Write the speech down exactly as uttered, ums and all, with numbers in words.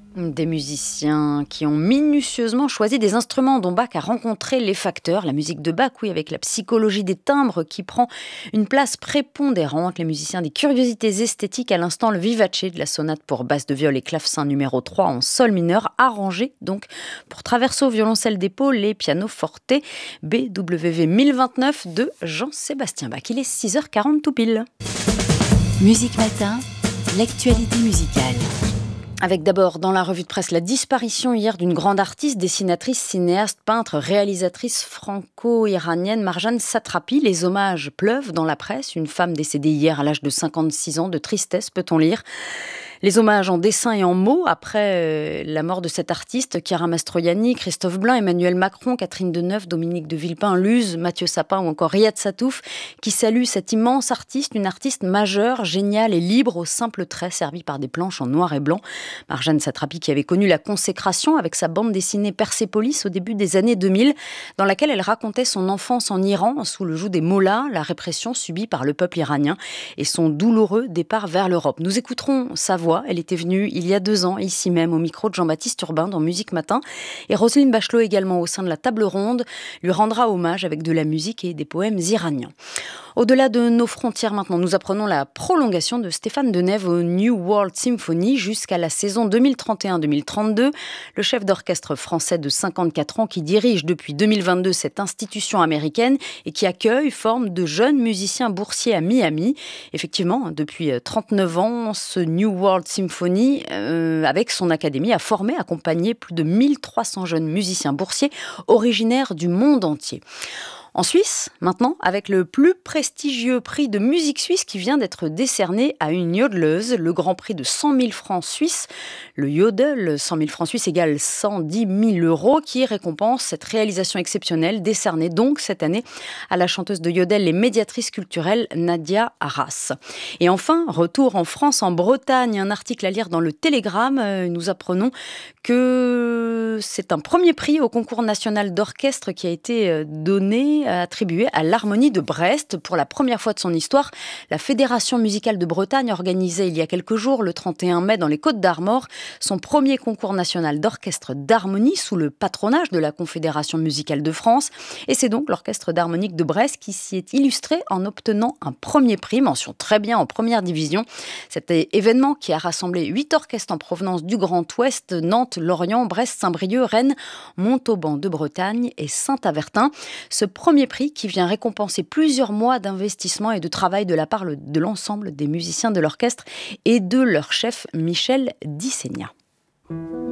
Des musiciens qui ont minutieusement choisi des instruments dont Bach a rencontré les facteurs. La musique de Bach, oui, avec la psychologie des timbres qui prend une place prépondérante. Les musiciens des curiosités esthétiques, à l'instant le vivace de la sonate pour basse de viol et clavecin numéro trois en sol mineur, arrangé donc pour traverso, violoncelle d'épaule et piano forte, B W V mille vingt-neuf de Jean-Sébastien Bach. Il est six heures quarante tout pile. Musique Matin, l'actualité musicale. Avec d'abord dans la revue de presse la disparition hier d'une grande artiste, dessinatrice, cinéaste, peintre, réalisatrice franco-iranienne Marjane Satrapi. Les hommages pleuvent dans la presse. Une femme décédée hier à l'âge de cinquante-six ans, de tristesse peut-on lire. Les hommages en dessin et en mots après la mort de cette artiste, Chiara Mastroianni, Christophe Blain, Emmanuel Macron, Catherine Deneuve, Dominique de Villepin, Luz, Mathieu Sapin ou encore Riyad Satouf, qui saluent cette immense artiste, une artiste majeure, géniale et libre au simple trait servi par des planches en noir et blanc. Marjane Satrapi qui avait connu la consécration avec sa bande dessinée Persépolis au début des années deux mille, dans laquelle elle racontait son enfance en Iran sous le joug des mollahs, la répression subie par le peuple iranien et son douloureux départ vers l'Europe. Nous écouterons sa voix. Elle était venue il y a deux ans, ici même, au micro de Jean-Baptiste Urbain dans Musique Matin. Et Roselyne Bachelot, également au sein de la table ronde, lui rendra hommage avec de la musique et des poèmes iraniens. Au-delà de nos frontières maintenant, nous apprenons la prolongation de Stéphane Deneuve au New World Symphony jusqu'à la saison deux mille trente et un deux mille trente-deux. Le chef d'orchestre français de cinquante-quatre ans qui dirige depuis deux mille vingt-deux cette institution américaine et qui accueille, forme de jeunes musiciens boursiers à Miami. Effectivement, depuis trente-neuf ans, ce New World Symphony, euh, avec son académie, a formé, accompagné plus de mille trois cents jeunes musiciens boursiers originaires du monde entier. En Suisse, maintenant, avec le plus prestigieux prix de musique suisse qui vient d'être décerné à une yodeleuse, le grand prix de cent mille francs suisses. Le yodel, cent mille francs suisses égale cent dix mille euros, qui récompense cette réalisation exceptionnelle décernée donc cette année à la chanteuse de yodel et médiatrice culturelle Nadia Arras. Et enfin, retour en France, en Bretagne, un article à lire dans le Télégramme. Nous apprenons que c'est un premier prix au concours national d'orchestre qui a été donné attribué à l'Harmonie de Brest. Pour la première fois de son histoire, la Fédération musicale de Bretagne organisait il y a quelques jours, le trente et un mai, dans les Côtes-d'Armor, son premier concours national d'orchestre d'harmonie sous le patronage de la Confédération musicale de France. Et c'est donc l'Orchestre d'harmonique de Brest qui s'y est illustré en obtenant un premier prix, mention très bien en première division. Cet événement qui a rassemblé huit orchestres en provenance du Grand Ouest, Nantes, Lorient, Brest, Saint-Brieuc, Rennes, Montauban de Bretagne et Saint-Avertin. Ce premier prix qui vient récompenser plusieurs mois d'investissement et de travail de la part de l'ensemble des musiciens de l'orchestre et de leur chef Michel Dissegna.